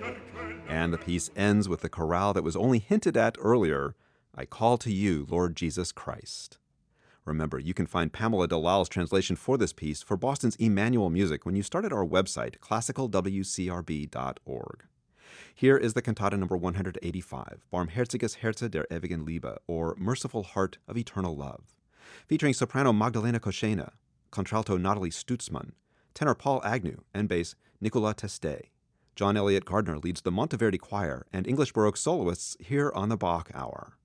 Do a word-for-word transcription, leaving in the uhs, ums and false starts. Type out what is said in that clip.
And the piece ends with the chorale that was only hinted at earlier, I call to you, Lord Jesus Christ. Remember, you can find Pamela Delal's translation for this piece for Boston's Emmanuel Music when you start at our website, classical w c r b dot org. Here is the cantata number one hundred eighty-five, Barmherziges Herze der ewigen Liebe, or Merciful Heart of Eternal Love, featuring soprano Magdalena Koschena, contralto Natalie Stutzmann, tenor Paul Agnew, and bass Nicolas Testé. John Elliott Gardner leads the Monteverdi Choir and English Baroque soloists here on the Bach Hour.